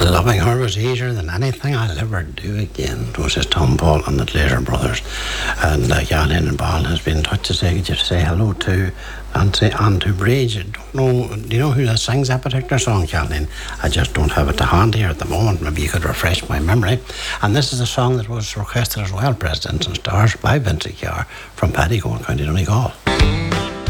Loving her was easier than anything I'll ever do again. It was just Tom Paul and the Glazer brothers. And Jan and Ball has been in touch to say, could you say hello to Andrew Bridge? I don't know, do you know who that sings that particular song, Kathleen? I just don't have it to hand here at the moment. Maybe you could refresh my memory. And this is a song that was requested as well, Presidents and Stars, by Vincent Carr from Paddygo in County Donegal.